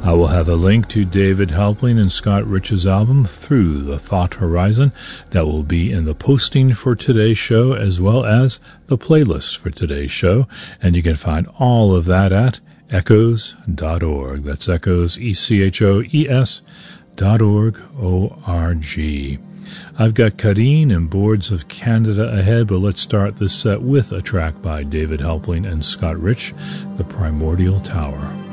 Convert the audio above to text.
I will have a link to David Halpling and Scott Rich's album Through the Thought Horizon that will be in the posting for today's show, as well as the playlist for today's show, and you can find all of that at echoes.org. That's echoes, ECHOES.org, O-R-G. I've got Kareen and Boards of Canada ahead, but let's start this set with a track by David Halpling and Scott Rich, The Primordial Tower.